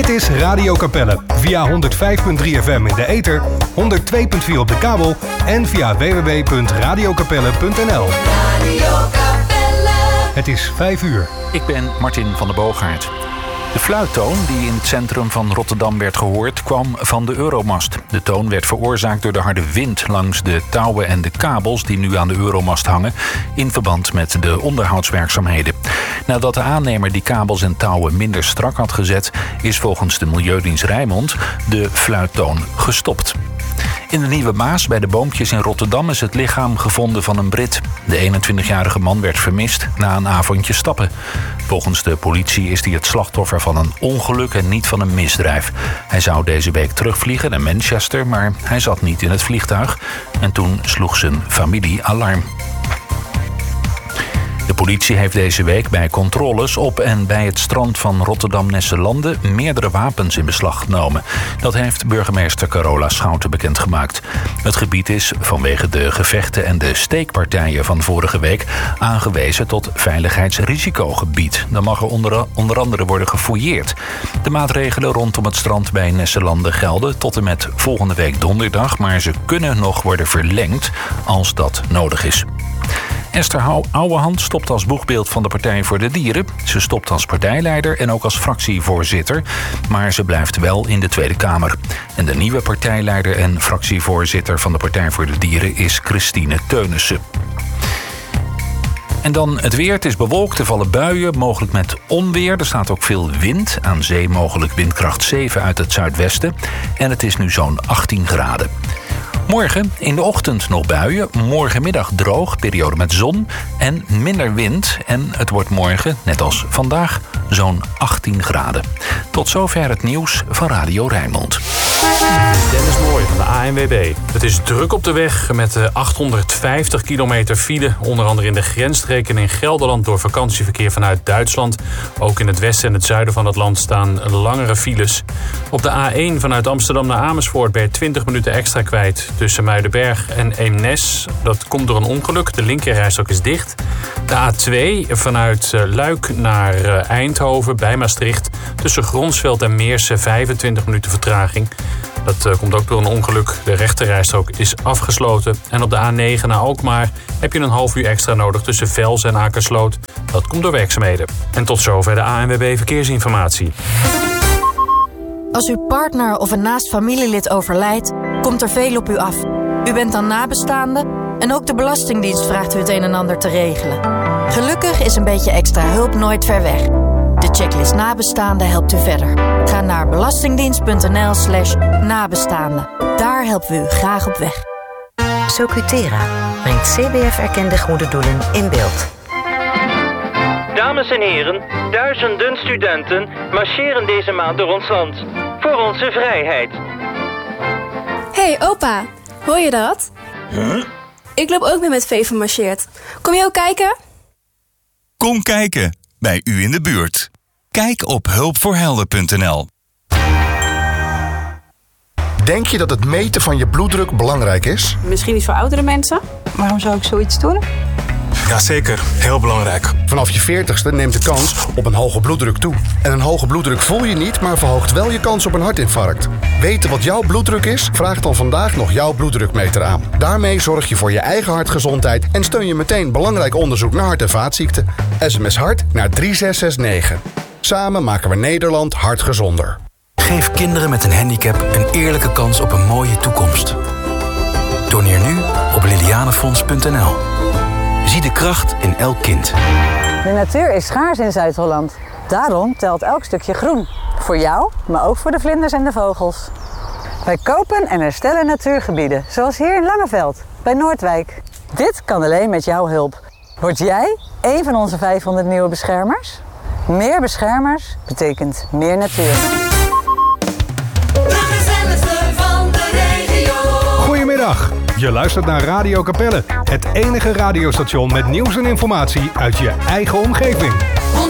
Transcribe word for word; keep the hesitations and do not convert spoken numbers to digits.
Dit is Radio Capelle via honderd vijf komma drie F M in de ether, honderd twee komma vier op de kabel en via w w w punt radio capelle punt n l. Radio Capelle. Het is vijf uur. Ik ben Martin van der Boogaard. De fluittoon die in het centrum van Rotterdam werd gehoord kwam van de Euromast. De toon werd veroorzaakt door de harde wind langs de touwen en de kabels die nu aan de Euromast hangen in verband met de onderhoudswerkzaamheden. Nadat de aannemer die kabels en touwen minder strak had gezet, is volgens de Milieudienst Rijnmond de fluittoon gestopt. In de Nieuwe Maas bij de Boompjes in Rotterdam is het lichaam gevonden van een Brit. De eenentwintigjarige man werd vermist na een avondje stappen. Volgens de politie is hij het slachtoffer van een ongeluk en niet van een misdrijf. Hij zou deze week terugvliegen naar Manchester, maar hij zat niet in het vliegtuig. En toen sloeg zijn familie alarm. De politie heeft deze week bij controles op en bij het strand van Rotterdam-Nesselande meerdere wapens in beslag genomen. Dat heeft burgemeester Carola Schouten bekendgemaakt. Het gebied is vanwege de gevechten en de steekpartijen van vorige week aangewezen tot veiligheidsrisicogebied. Dan mag er onder, onder andere worden gefouilleerd. De maatregelen rondom het strand bij Nesselande gelden tot en met volgende week donderdag, maar ze kunnen nog worden verlengd als dat nodig is. Esther Ouwehand stopt als boegbeeld van de Partij voor de Dieren. Ze stopt als partijleider en ook als fractievoorzitter. Maar ze blijft wel in de Tweede Kamer. En de nieuwe partijleider en fractievoorzitter van de Partij voor de Dieren is Christine Teunissen. En dan het weer. Het is bewolkt, er vallen buien, mogelijk met onweer. Er staat ook veel wind. Aan zee mogelijk windkracht zeven uit het zuidwesten. En het is nu zo'n achttien graden. Morgen in de ochtend nog buien, morgenmiddag droog, periode met zon en minder wind. En het wordt morgen, net als vandaag, zo'n achttien graden. Tot zover het nieuws van Radio Rijnmond. Dennis Mooij van de A N W B. Het is druk op de weg met achthonderdvijftig kilometer file. Onder andere in de grensstreken in Gelderland door vakantieverkeer vanuit Duitsland. Ook in het westen en het zuiden van het land staan langere files. Op de A één vanuit Amsterdam naar Amersfoort ben je twintig minuten extra kwijt tussen Muidenberg en Eemnes. Dat komt door een ongeluk. De linkerrijstrook is dicht. De A twee vanuit Luik naar Eindhoven bij Maastricht. Tussen Gronsveld en Meersen vijfentwintig minuten vertraging. Dat uh, komt ook door een ongeluk. De rechterrijstrook is afgesloten. En op de A negen naar Alkmaar heb je een half uur extra nodig tussen Vels en Akersloot. Dat komt door werkzaamheden. En tot zover de A N W B Verkeersinformatie. Als uw partner of een naast familielid overlijdt, komt er veel op u af. U bent dan nabestaande en ook de Belastingdienst vraagt u het een en ander te regelen. Gelukkig is een beetje extra hulp nooit ver weg. De checklist nabestaanden helpt u verder. Ga naar belastingdienst.nl slash nabestaanden. Daar helpen we u graag op weg. Socutera brengt C B F-erkende goede doelen in beeld. Dames en heren, duizenden studenten marcheren deze maand door ons land. Voor onze vrijheid. Hey opa, hoor je dat? Huh? Ik loop ook mee met Veven marcheert. Kom je ook kijken? Kom kijken, bij u in de buurt. Kijk op hulpvoorhelden punt n l. Denk je dat het meten van je bloeddruk belangrijk is? Misschien niet voor oudere mensen. Waarom zou ik zoiets doen? Jazeker, heel belangrijk. Vanaf je veertigste neemt de kans op een hoge bloeddruk toe. En een hoge bloeddruk voel je niet, maar verhoogt wel je kans op een hartinfarct. Weten wat jouw bloeddruk is? Vraag dan vandaag nog jouw bloeddrukmeter aan. Daarmee zorg je voor je eigen hartgezondheid en steun je meteen belangrijk onderzoek naar hart- en vaatziekten. S M S hart naar drie zes zes negen. Samen maken we Nederland hartgezonder. Geef kinderen met een handicap een eerlijke kans op een mooie toekomst. Doneer nu op lilianefonds punt n l. Zie de kracht in elk kind. De natuur is schaars in Zuid-Holland. Daarom telt elk stukje groen. Voor jou, maar ook voor de vlinders en de vogels. Wij kopen en herstellen natuurgebieden, zoals hier in Langeveld, bij Noordwijk. Dit kan alleen met jouw hulp. Word jij een van onze vijfhonderd nieuwe beschermers? Meer beschermers betekent meer natuur. De gezelligste van de regio. Goedemiddag, je luistert naar Radio Capelle. Het enige radiostation met nieuws en informatie uit je eigen omgeving.